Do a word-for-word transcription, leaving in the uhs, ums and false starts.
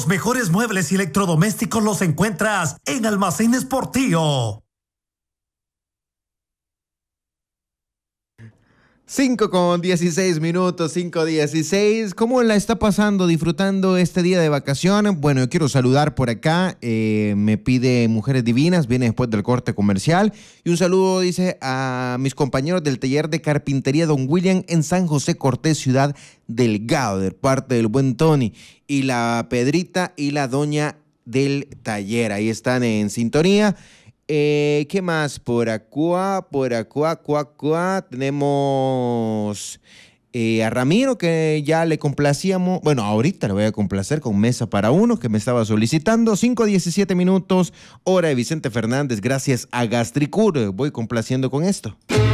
Los mejores muebles y electrodomésticos los encuentras en Almacenes Portillo. cinco con dieciséis minutos, cinco dieciséis. ¿Cómo la está pasando, disfrutando este día de vacaciones? Bueno, yo quiero saludar por acá. Eh, me pide Mujeres Divinas, viene después del corte comercial. Y un saludo, dice, a mis compañeros del taller de carpintería Don William en San José Cortés, Ciudad Delgado, de parte del buen Tony. Y la Pedrita y la doña del taller. Ahí están en sintonía. Eh, ¿Qué más? Por acá, por acá, acá, acá, tenemos eh, a Ramiro, que ya le complacíamos. Bueno, ahorita le voy a complacer con Mesa para Uno, que me estaba solicitando. cinco diecisiete minutos, hora de Vicente Fernández, gracias a Gastricur. Voy complaciendo con esto.